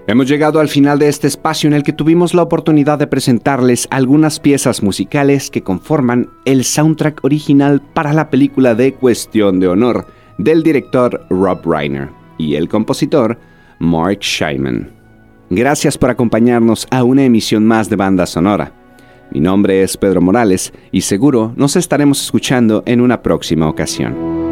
Hemos llegado al final de este espacio en el que tuvimos la oportunidad de presentarles algunas piezas musicales que conforman el soundtrack original para la película de Cuestión de Honor del director Rob Reiner y el compositor Mark Scheinman. Gracias por acompañarnos a una emisión más de Banda Sonora. Mi nombre es Pedro Morales y seguro nos estaremos escuchando en una próxima ocasión.